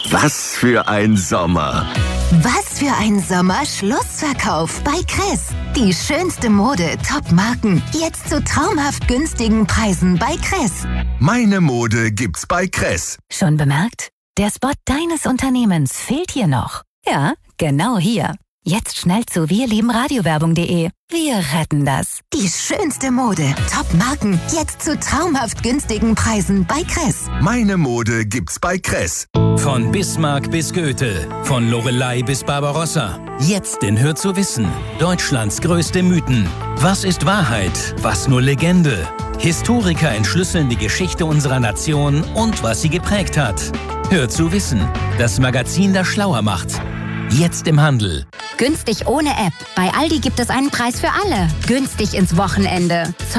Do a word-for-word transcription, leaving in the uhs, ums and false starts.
Was für ein Sommer! Was für ein Sommer-Schlussverkauf bei Kress. Die schönste Mode, Top-Marken, jetzt zu traumhaft günstigen Preisen bei Kress. Meine Mode gibt's bei Kress. Schon bemerkt? Der Spot deines Unternehmens fehlt hier noch. Ja, genau hier. Jetzt schnell zu wirliebenradiowerbung punkt de. Wir retten das. Die schönste Mode, Top-Marken, jetzt zu traumhaft günstigen Preisen bei Kress. Meine Mode gibt's bei Kress. Von Bismarck bis Goethe, von Loreley bis Barbarossa. Jetzt in Hör zu wissen. Deutschlands größte Mythen. Was ist Wahrheit? Was nur Legende? Historiker entschlüsseln die Geschichte unserer Nation und was sie geprägt hat. Hör zu wissen. Das Magazin, das schlauer macht. Jetzt im Handel. Günstig ohne App. Bei Aldi gibt es einen Preis für alle. Günstig ins Wochenende.